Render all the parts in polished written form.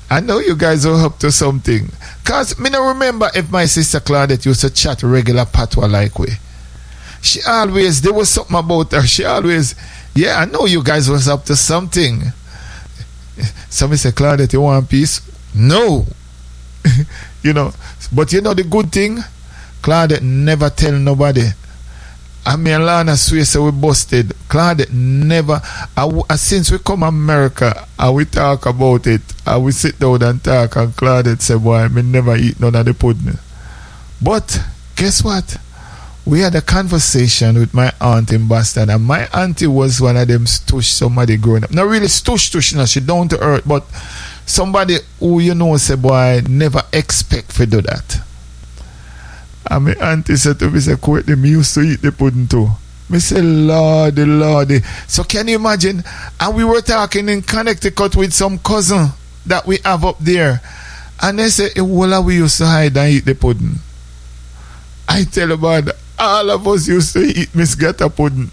I know you guys are up to something. Because me no remember if my sister Claudette used to chat regular patois like we. She always, there was something about her. She always, yeah, I know you guys was up to something. Somebody said, Claudette, you want peace? No. You know, but you know the good thing? Claudette never tell nobody. I mean, Lana swear so we busted. Claudette never, since we come America, and we talk about it, and we sit down and talk, and Claudette say, boy, I never eat none of the pudding. But, guess what? We had a conversation with my aunt in Boston, and my auntie was one of them stush somebody growing up. Not really stush, no, she down to earth, but somebody who you know say, boy, never expect to do that. And my auntie said to me, say, Courtney, me used to eat the pudding too. Me say, Lordy. So can you imagine? And we were talking in Connecticut with some cousin that we have up there. And they say, well, we used to hide and eat the pudding. I tell you about all of us used to eat Miss Gata pudding.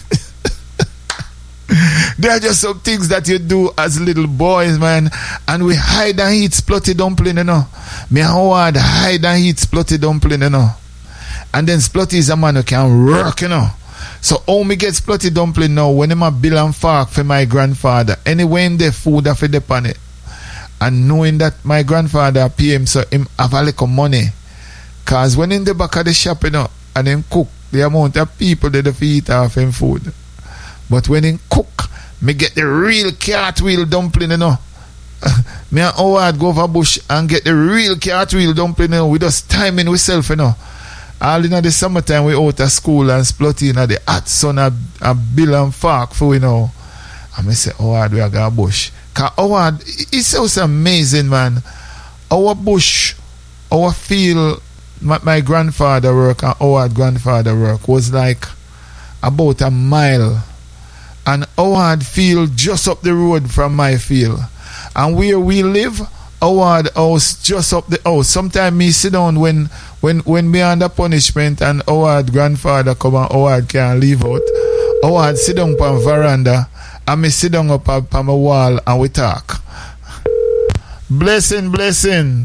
There are just some things that you do as little boys, man. And we hide and eat splotty dumpling, you know. Me and Howard hide and eat splotty dumpling, you know. And then splotty is a man who can work, you know. So how me get splotty dumpling now, when I'm a bill and fork for my grandfather, anyway in the food I feed upon it. And knowing that my grandfather pay him, so him have a little money. Cause when in the back of the shop, you know, and him cook, the amount of people that they eat off him food. But when him cook, me get the real cartwheel dumpling, you know. Me and Howard go over bush and get the real cartwheel dumpling, you know. We just timing ourselves, you know. All in the summertime, we out of school and splotty in the hot sun a bill and fork for, you know. And me say, Howard, we are going bush. Because Howard, it's so amazing, man. Our bush, our field, my grandfather work and Howard grandfather work was like about a mile. And Howard field just up the road from my field. And where we live, Howard house just up the house. Sometimes me sit down when me under punishment and Howard grandfather come and Howard can't leave out. Howard sit down on veranda and me sit down up on my wall and we talk. Blessing. Blessings,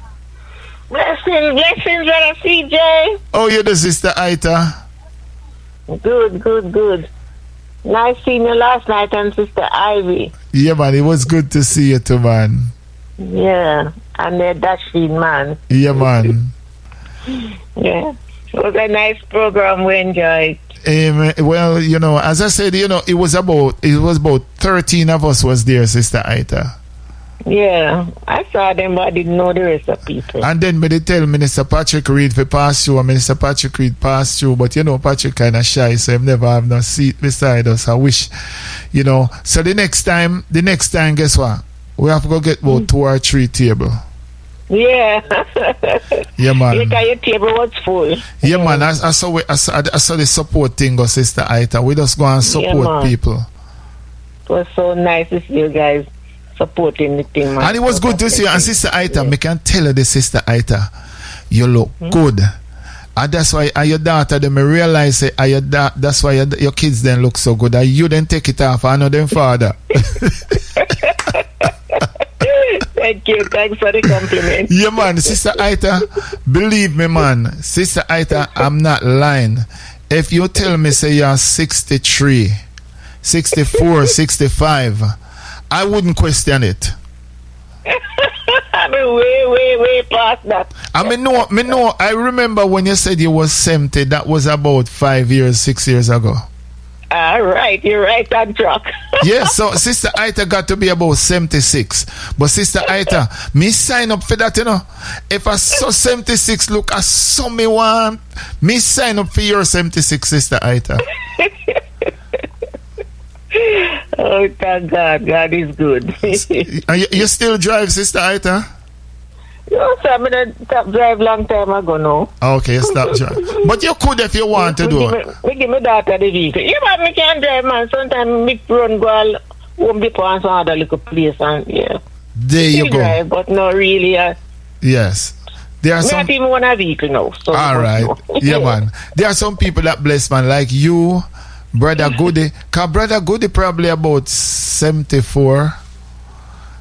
brother CJ. Oh, you're the sister Ita? Good. Nice seeing you last night and Sister Ivy. Yeah, man, it was good to see you too, man. Yeah, and they're dashing, man. Yeah, man. Yeah, it was a nice program. We enjoyed. Well, you know, as I said, you know, it was about 13 of us was there, Sister Ita. Yeah, I saw them, but I didn't know the rest of people. And then they tell Minister Patrick Reed to pass through, and Minister Patrick Reed passed through, but you know, Patrick kind of shy, so he never have no seat beside us. I wish, you know. So the next time, guess what? We have to go get about 2 or 3 tables. Yeah. Yeah, man. Because your table was full. Yeah, man. I saw the support thing, Sister Ita. We just go and support people. It was so nice to see you guys supporting the thing, man. And it was good to see you. And Sister Ita, me can tell you this, Sister Ita, you look good. And that's why your daughter, they may realize that's why your kids then look so good. And you then take it off. I know them father. Thank you. Thanks for the compliment. Yeah, man. Sister Ita, believe me, man. Sister Ita, I'm not lying. If you tell me, say you're 63, 64, 65, I wouldn't question it. I mean, way past that. I mean, no. I remember when you said you was 70. That was about 6 years ago. All right, you're right on track. Yes, so Sister Ita got to be about 76. But Sister Ita, me sign up for that, you know. If I saw 76 look, I saw me want. Me sign up for your 76, Sister Ita. Oh, thank God. God is good. You still drive, Sister Ita? Yes, I'm going to stop drive long time ago now. Okay, stop drive. But you could if you want to do it. We give me daughter the vehicle. Yeah, but me can't drive, man. Sometimes me run go won't be on some other little place and yeah. There you go. Drive, but not really. Yes. There are some. Not even one a vehicle now. So all right. Yeah, man. There are some people that bless, man, like you, Brother Goody. Because Brother Goody probably about 74.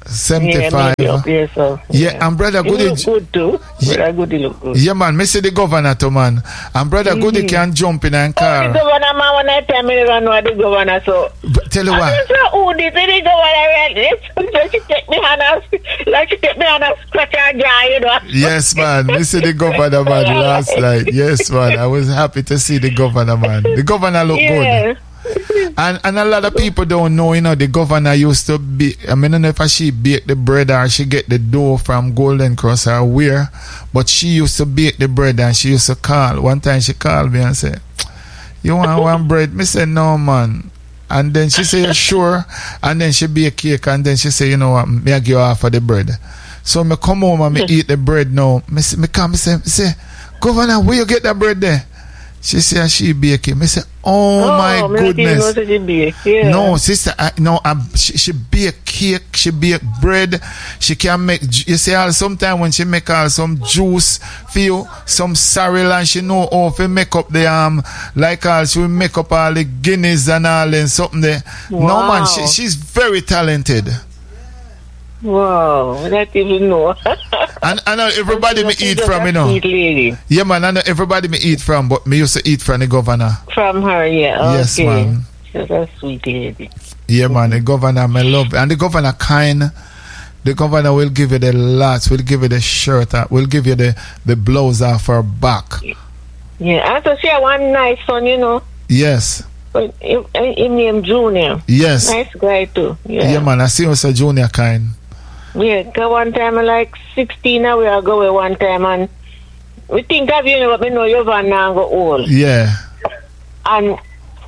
75. Yeah, so. Yeah, and brother Goody look good too. Brother Goody look good. Yeah, man, me see the governor too, man. And brother Goody can jump in and car. The governor, man, when I tell me I know the governor, so. Tell you what. The governor, she take me hand and scratch her jaw, you know. Yes, man. Me see the governor, man, last night. Yes, man. I was happy to see the governor, man. The governor look good. And a lot of people don't know, you know, the governor used to be, I mean, I don't know if she bake the bread or she get the dough from Golden Cross or where, but she used to bake the bread and she used to call. One time she called me and said, you want one bread? Me said, no, man. And then she said, sure. And then she bake cake and then she said, you know what, me I give her for the bread. So me come home and me eat the bread now. Me come, me say, governor, where you get that bread there? She said she bake it. Me say, oh my goodness. Yeah. No, sister, she bake cake, she bake bread, she can make, you see, sometimes when she make some juice for you, some cereal, and she know how to make up the, like she will make up all the Guinness and all and something there. Wow. No, man, she's very talented. Wow, I don't even know. And I know everybody me eat from, you know. Lady. Yeah, man, I know everybody me eat from, but me used to eat from the governor. From her, yeah. Okay. Yes, man. She's a sweet lady. Yeah, man, the governor, me love. And the governor kind. The governor will give you the lots, will give you the shirt, will give you the blouse off her back. Yeah, and so she had one nice son, you know. Yes. But he named Junior. Yes. Nice guy too. Yeah, man, I see you as a Junior kind. Yeah, cause one time I like 16 now we are going one time and we think of you, but we know you're van now go old. Yeah. And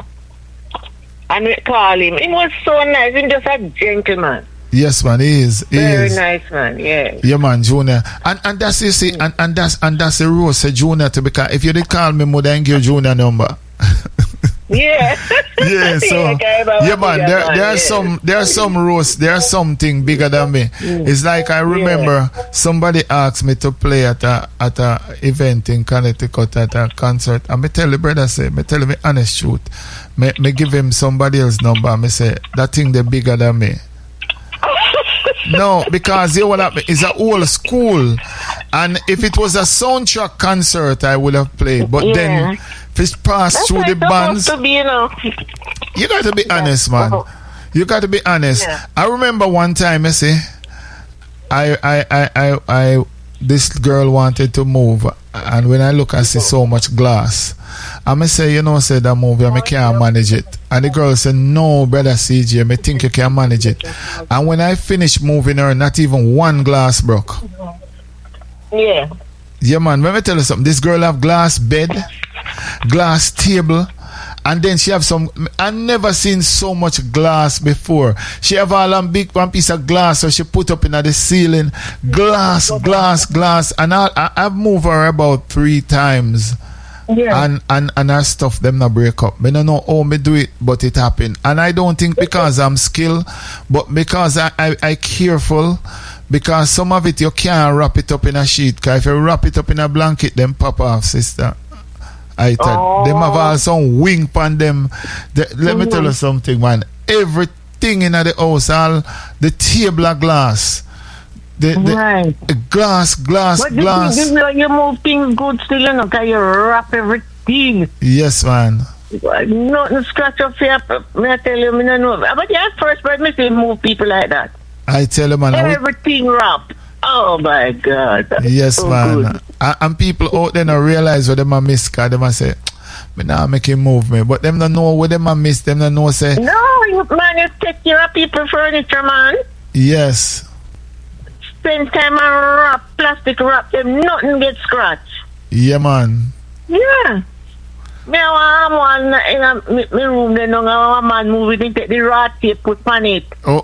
we call him. He was so nice. He's just a gentleman. Yes, man, he is. Very nice man, yeah. Yeah, man, Junior. And that's you see, and that's the rule, say Junior to, because if you did call me more than give Junior number. Yeah. Yeah, so yeah, man, there are some roasts, there's something bigger than me. It's like I remember somebody asked me to play at a event in Connecticut at a concert, and me tell the brother, say, me tell him honest truth. Me give him somebody else's number, me say that thing they bigger than me. No, because you what happened is a old school, and if it was a soundtrack concert, I would have played. But then, if it's passed through the bands, to be, you know. You got to be honest, man. You got to be honest. Yeah. I remember one time, I say, I this girl wanted to move, and when I look, I see so much glass. I say, you know, say that movie, I can't manage it. And the girl said, no, brother CJ, I think you can manage it. And when I finished moving her, not even one glass broke. Yeah. Yeah, man, let me tell you something. This girl have glass bed, glass table, and then she have some, I never seen so much glass before. She have all a big one piece of glass, so she put up in the ceiling, glass, and I've moved her about 3 times. Yeah. And her stuff them not break up. I don't know how me do it, but it happened. And I don't think because I'm skilled, but because I careful, because some of it you can't wrap it up in a sheet. Because if you wrap it up in a blanket, them pop off, sister. Them have all some wing on them. Let me tell you something, man. Everything in the house, all the table of glass. The glass. But you move things good still, you know, because you wrap everything. Yes, man. Nothing scratch up here. I tell you, I know. But yeah, first bird, me still move people like that. I tell you, man. Everything wrapped. Oh, my God. Yes, so man. And people out there don't realize what them a miss, because them a say, me now make him move me. But them don't know what them a miss. Them don't know, say. No, man, you take care of people furniture, man. Yes. Spend time and wrap, plastic wrap them, nothing get scratched. Yeah, man. Yeah. Me have one in my room, then a man moving and take the rat tape, put on it.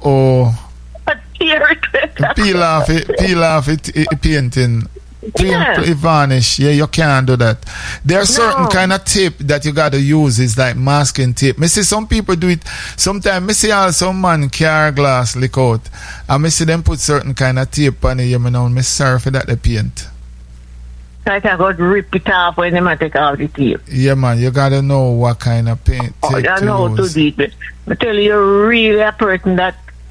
Peel off it, painting. Varnish. Yeah, you can't do that. There's certain kind of tape that you gotta use. It's like masking tape. Me see some people do it. Sometimes me see also man car glass leak out, and me see them put certain kind of tape on it. You know, me sorry for that they paint. I can go rip it off when they take out the tape. Yeah, man, you gotta know what kind of paint. I know how to do it. I tell you, you're really a person that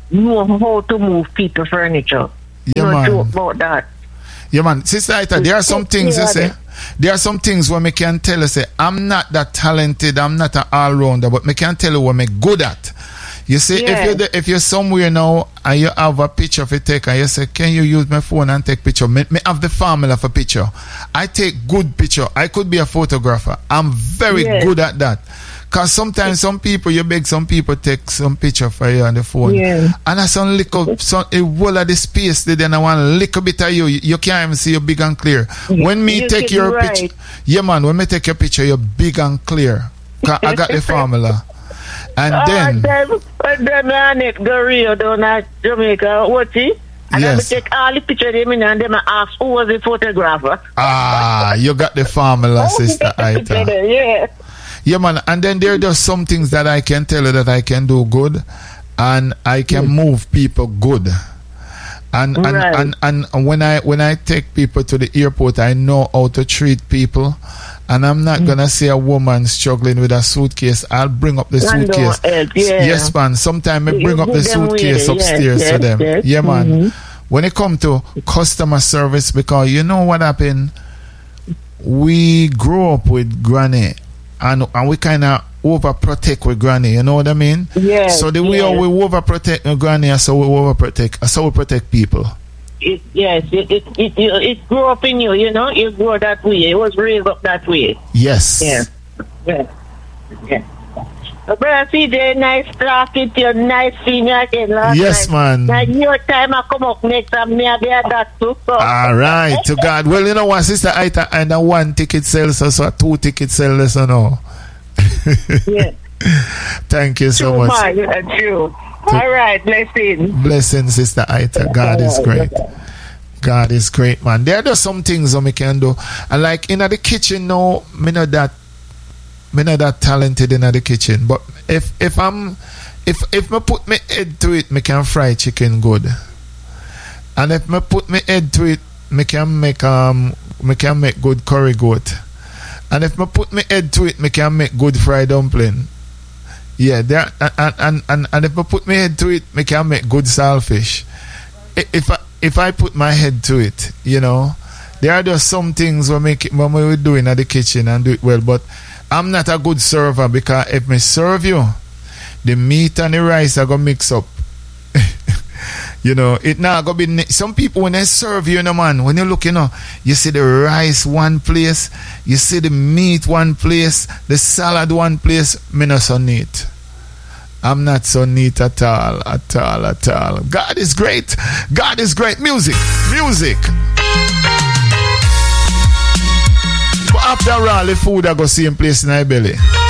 know how to move people furniture. Yeah, man. Joke about that. Yeah, man. Sister Ita, there are some things, you say. There are some things where me can tell you, say, I'm not that talented, I'm not an all-rounder, but me can tell you what me good at. You see, if you're somewhere now and you have a picture for take and you say, can you use my phone and take picture? Me have the formula for picture. I take good picture. I could be a photographer. I'm very good at that. Because sometimes some people, you beg some people take some picture for you on the phone. Yeah. And I some little, a whole of the space, then I want a little bit of you. You can't even see you big and clear. When me take your picture, yeah man, when me take your picture, you're big and clear. 'Cause I got the formula. And then I need go Rio down at Jamaica, what see? And I take all the pictures of them and then I ask who was the photographer. You got the formula, Sister Ita. Yeah. Yeah, man. And then there are just some things that I can tell you that I can do good, and I can move people good. And when I take people to the airport, I know how to treat people. And I'm not gonna see a woman struggling with a suitcase. I'll bring up the suitcase. Yes, man. Sometimes I bring up the suitcase upstairs to them. Yeah, man. When it comes to customer service, because you know what happened, we grew up with Granny. And we kind of overprotect with Granny, you know what I mean? Yeah. So the way we overprotect Granny, so we overprotect, so we protect people. It grew up in you, you know. You grew that way. It was raised up that way. Yes. Yeah. Brother CJ, nice talking to you. Nice seeing you again last Yes, night. man. Now your time I come up next time, me I be at that too. So. All right, to God. Well, you know what, Sister Ita, and a 1 ticket sells, so a 2 ticket sells, so no. Yeah. Thank you so much. True. All right, blessings, Sister Ita. God is great. God is great, man. There are just some things that we can do. And like in the kitchen, no, me not that talented in the kitchen. But if me put my head to it, me can fry chicken good. And if me put my head to it, me can make good curry goat. And if me put my head to it, me can make good fried dumpling. Yeah, there and if I put my head to it, me can make good saltfish. If I put my head to it, you know, there are just some things when we do in the kitchen and do it well. But I'm not a good server, because if me serve you, the meat and the rice are gonna mix up. You know, it now gonna be some people when they serve you, man. When you look, you see the rice one place, you see the meat one place, the salad one place. Me not so neat. I'm not so neat at all. God is great. God is great. Music. But after all, the food I go see in place in my belly.